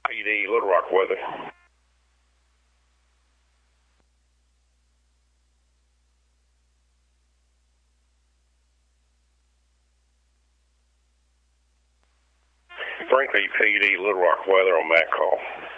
PD, Little Rock weather. Frankly, PD, Little Rock weather on that call.